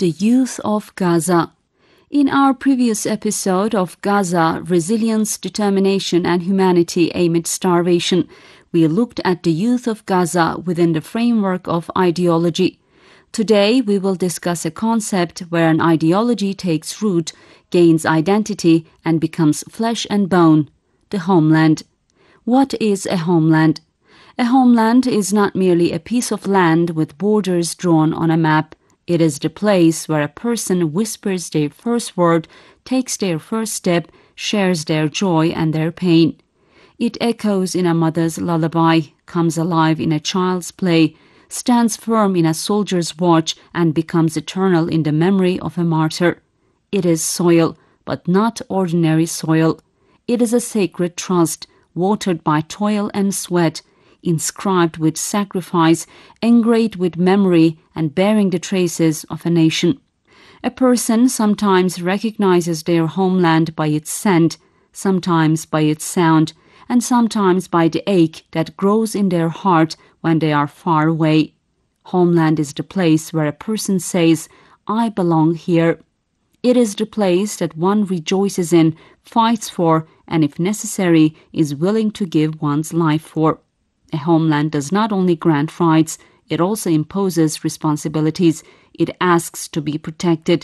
The youth of Gaza. In our previous episode of Gaza, Resilience, Determination and Humanity Amid Starvation, we looked at the youth of Gaza within the framework of ideology. Today, we will discuss a concept where an ideology takes root, gains identity, and becomes flesh and bone: the homeland. What is a homeland? A homeland is not merely a piece of land with borders drawn on a map. It is the place where a person whispers their first word, takes their first step, shares their joy and their pain. It echoes in a mother's lullaby, comes alive in a child's play, stands firm in a soldier's watch, and becomes eternal in the memory of a martyr. It is soil, but not ordinary soil. It is a sacred trust, watered by toil and sweat, inscribed with sacrifice, engraved with memory, and bearing the traces of a nation. A person sometimes recognizes their homeland by its scent, sometimes by its sound, and sometimes by the ache that grows in their heart when they are far away. Homeland is the place where a person says, "I belong here." It is the place that one rejoices in, fights for, and if necessary, is willing to give one's life for. A homeland does not only grant rights, it also imposes responsibilities. It asks to be protected,